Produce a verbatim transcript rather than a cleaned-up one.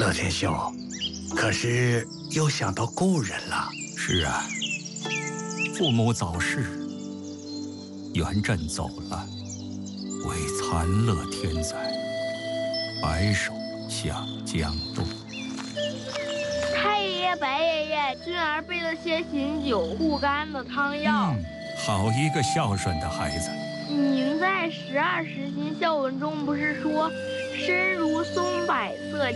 乐天兄，可是又想到故人了。 是啊，父母早逝，元稹走了，为残乐天灾，白首向江东。 太爷爷、白爷爷，君儿备了些醒酒护肝的汤药。 嗯，好一个孝顺的孩子。 您在十二时辰孝文中不是说身如松柏色？